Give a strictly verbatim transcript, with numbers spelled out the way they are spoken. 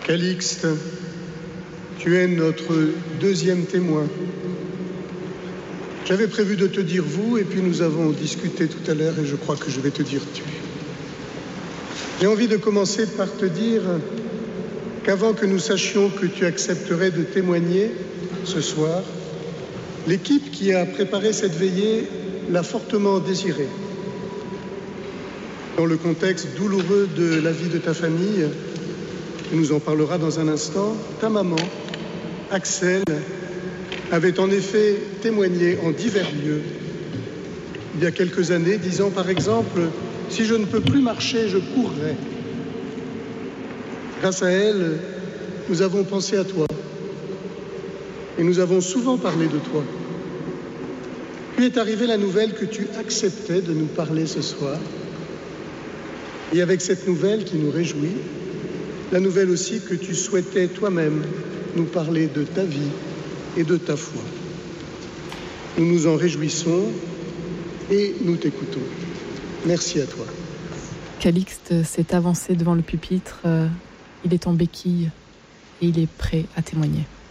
Calixte, tu es notre deuxième témoin. J'avais prévu de te dire vous, et puis nous avons discuté tout à l'heure, et je crois que je vais te dire tu. J'ai envie de commencer par te dire qu'avant que nous sachions que tu accepterais de témoigner ce soir, l'équipe qui a préparé cette veillée l'a fortement désirée. Dans le contexte douloureux de la vie de ta famille, tu nous en parleras dans un instant, ta maman, Axelle, avait en effet témoigné en divers lieux il y a quelques années, disant par exemple « Si je ne peux plus marcher, je courrai ». Grâce à elle, nous avons pensé à toi et nous avons souvent parlé de toi. Puis est arrivée la nouvelle que tu acceptais de nous parler ce soir. Et avec cette nouvelle qui nous réjouit, la nouvelle aussi que tu souhaitais toi-même nous parler de ta vie et de ta foi. Nous nous en réjouissons et nous t'écoutons. Merci à toi. Calixte s'est avancé devant le pupitre. Il est en béquille et il est prêt à témoigner.